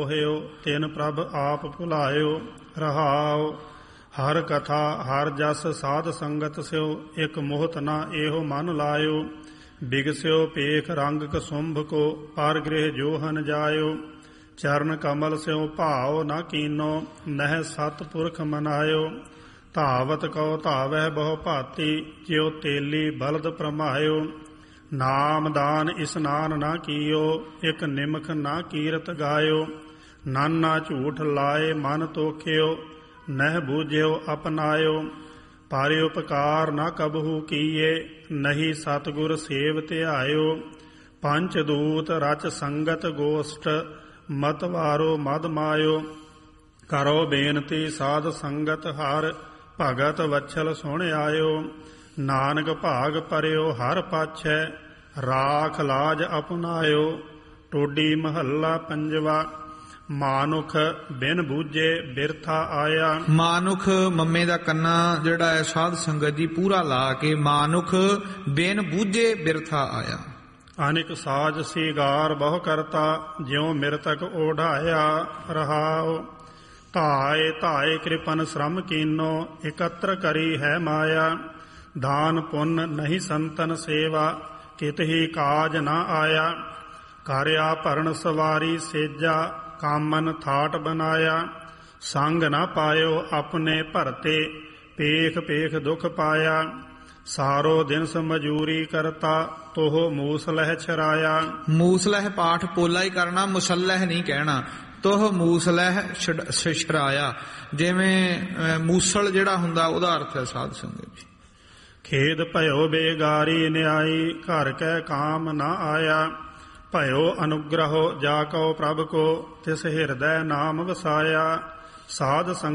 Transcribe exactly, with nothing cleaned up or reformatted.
ਹੋਇਓ ਤਿਨ ਪ੍ਰਭ ਆਪ ਭੁਲਾਇਓ। ਰਹਾਉ ਹਰ ਕਥਾ ਹਰ ਜਸ ਸਾਧ ਸੰਗਤ ਸਿਓ, ਇਕ ਮੋਹਤ ਨਾ ਇਹੋ ਮਨ ਲਾਇਓ। ਬਿਗਸਿਓ ਪੇਖ ਰੰਗ ਕਸੁੰਭ ਕੋ, ਪਰ ਗ੍ਰਹਿ ਜੋਹਨ ਜਾਇਓ। ਚਰਨ ਕਮਲ ਸਿਓ ਭਾਉ ਨਾ ਕੀਨੋ, ਨਹਿ ਸਤ ਪੁਰਖ ਮਨਾਇਓ। ਧਾਵਤ ਕਉ ਧਾਵੈ ਬਹੁ ਭਾਤੀ, ਜਿਉ ਤੇਲੀ ਬਲਦ ਭਰਮਾਇਓ। ਨਾਮ ਦਾਨ ਇਸਨਾਨ ਨਾ ਕੀਓ, ਇਕ ਨਿਮਖ ਨਾ ਕੀਰਤ ਗਾਇਓ। ਨਾਨਾ ਝੂਠ ਲਾਏ ਮਨ ਤੋਖਿਓ, ਨਹਿ ਬੂਝਿਓ ਅਪਨਾਇਓ। ਪਾਰਿ ਉਪਕਾਰ ਨਾ ਕਬਹੂ ਕੀਏ, ਨਹੀਂ ਸਤਿਗੁਰ ਸੇਵ ਧਿਆਇਓ। ਪੰਚ ਦੂਤ ਰਚ ਸੰਗਤ ਗੋਸ਼ਟ, ਮਤ ਵਾਰੋ ਮਦ ਮਾਇਓ। ਕਰੋ ਬੇਨਤੀ ਸਾਧ ਸੰਗਤ ਹਰ, ਭਗਤ ਵਛਲ ਸੁਣ ਆਇਓ। ਨਾਨਕ ਭਾਗ ਪਰਿਓ ਹਰ ਪਾਛੈ, ਰਾਖ ਲਾਜ ਅਪਨਾਇਓ। ਟੋਡੀ ਮਹੱਲਾ ਪੰਜਵਾ। ਮਾਨੁਖ ਬਿਨ ਬੂਝੇ ਬਿਰਥਾ ਆਇਆ। ਮਾਨੁਖ ਮੰਮੇ ਦਾ ਕੰਨਾ ਜਿਹੜਾ ਹੈ ਸਾਧ ਸੰਗਤ ਜੀ ਪੂਰਾ ਲਾ ਕੇ, ਮਾਨੁਖ ਬਿਨ ਬੂਝੇ ਬਿਰਥਾ ਆਇਆ। ਅਨਿਕ ਸਾਜ ਸੀਗਾਰ ਬਹੁ ਕਰਤਾ, ਜਿਉ ਮਿਰਤਕ ਓਢਾਇਆ। ਰਹਾਉ ਧਾਏ ਧਾਏ ਕ੍ਰਿਪਨ ਸ਼ਰਮ ਕੀਨੋ, ਇਕੱਤਰ ਕਰੀ ਹੈ ਮਾਇਆ। ਦਾਨ ਪੁੰਨ ਨਹੀਂ ਸੰਤਨ ਸੇਵਾ, ਕਿਤਹੀ ਕਾਜ ਨਾ ਆਇਆ। ਕਾਰਿਆ ਭਰਨ ਸਵਾਰੀ ਸੇਜਾ, ਕਾਮਨ ਥਾਟ ਬਨਾਇਆ। ਸੰਗ ਨਾ ਪਾਇਓ ਆਪਣੇ ਭਰਤੇ, ਪੇਖ ਪੇਖ ਦੁਖ ਪਾਇਆ। ਸਾਰੋ ਦਿਨ ਮਜੂਰੀ ਕਰਤਾ, ਤੋਹ ਮੂਸ ਲਹਿ ਛਰਾਇਆ। ਮੂਸ ਲਹਿ ਪਾਠ ਪੋਲਾ ਹੀ ਕਰਨਾ, ਮੁਸਲਹਿ ਨਹੀਂ ਕਹਿਣਾ। ਤੋਹ ਮੂਸ ਲਹਿ ਛਰਾਇਆ, ਜਿਵੇਂ ਮੂਸਲ ਜਿਹੜਾ ਹੁੰਦਾ ਉਹਦਾ ਅਰਥ ਹੈ ਸਾਧ ਸੰਗਤ ਜੀ। ਖੇਦ ਭਇਓ ਬੇਗਾਰੀ ਨਿਆਈ, ਘਰ ਕੈ ਕਾਮ ਨਾ ਆਇਆ। ਭਇਓ ਅਨੁਗ੍ਰਹੋ ਜਾ ਕਉ ਪ੍ਰਭ ਕੋ, ਤਿਸ ਹਿਰਦੈ ਨਾਮ ਵਸਾਇਆ। ਸਾਧ ਸੰਗ